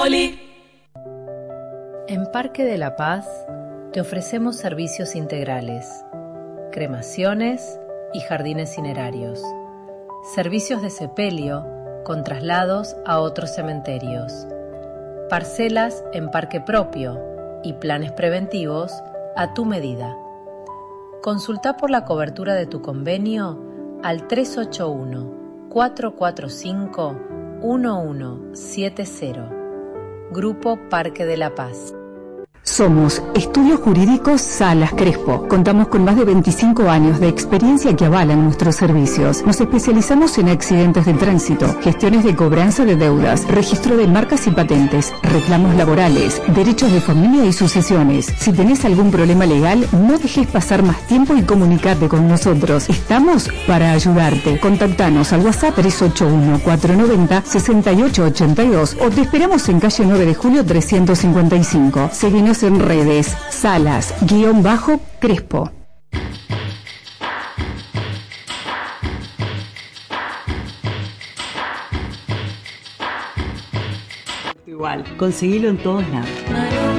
En Parque de la Paz te ofrecemos servicios integrales, cremaciones y jardines cinerarios, servicios de sepelio con traslados a otros cementerios, parcelas en parque propio y planes preventivos a tu medida. Consulta por la cobertura de tu convenio al 381-445-1170. Grupo Parque de la Paz. Somos Estudios Jurídicos Salas Crespo. Contamos con más de 25 años de experiencia que avalan nuestros servicios. Nos especializamos en accidentes de tránsito, gestiones de cobranza de deudas, registro de marcas y patentes, reclamos laborales, derechos de familia y sucesiones. Si tenés algún problema legal, no dejes pasar más tiempo y comunicate con nosotros. Estamos para ayudarte. Contactanos al WhatsApp 381-490-6882 o te esperamos en calle 9 de Julio 355. Seguinos en redes, Salas-Crespo. Igual, conseguilo en todos lados.